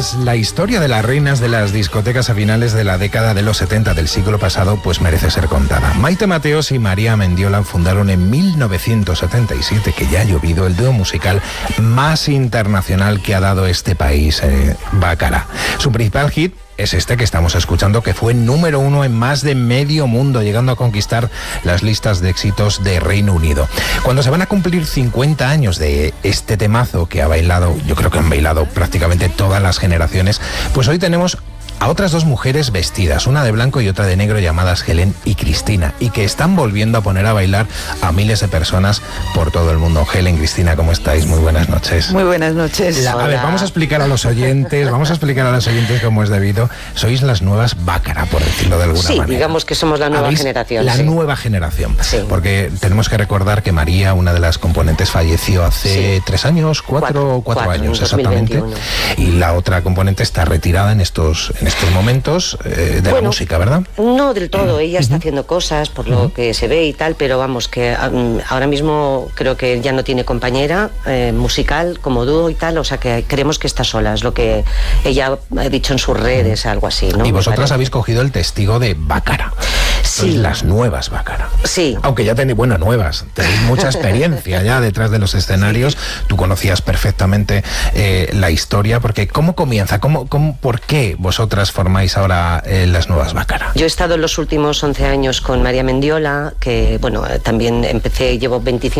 pues la historia de las reinas de las discotecas a finales de la década de los 70 del siglo pasado pues merece ser contada. Maite Mateos y María Mendiola fundaron en 1977, que ya ha llovido, el dúo musical más internacional que ha dado este país, Baccara. Su principal hit es este que estamos escuchando, que fue número 1 en más de medio mundo, llegando a conquistar las listas de éxitos de Reino Unido. Cuando se van a cumplir 50 años de este temazo que ha bailado, yo creo que han bailado prácticamente todas las generaciones, pues hoy tenemos a otras dos mujeres vestidas, una de blanco y otra de negro, llamadas Helen y Cristina, y que están volviendo a poner a bailar a miles de personas por todo el mundo. Helen, Cristina, ¿cómo estáis? Muy buenas noches. Muy buenas noches. A ver, vamos a explicar a los oyentes cómo es debido. Sois las nuevas Baccara, por decirlo de alguna manera. Sí, digamos que somos la nueva generación. La nueva generación, porque tenemos que recordar que María, una de las componentes, falleció hace 3 años, 4 años exactamente, 2021. Y la otra componente está retirada en estos momentos de la música, ¿verdad? No del todo, ella está haciendo cosas por lo que se ve y tal, pero vamos, que ahora mismo creo que ya no tiene compañera musical como dúo y tal, o sea que creemos que está sola, es lo que ella ha dicho en sus redes, algo así, ¿no? Y vosotras habéis cogido el testigo de Baccara. Sí. Las nuevas Baccara. Sí. Aunque ya tenéis, nuevas, tenéis mucha experiencia ya detrás de los escenarios. Tú conocías perfectamente la historia, porque ¿cómo comienza? ¿Por qué vosotras formáis ahora las nuevas Baccara? Yo he estado en los últimos 11 años con María Mendiola, que también llevo 25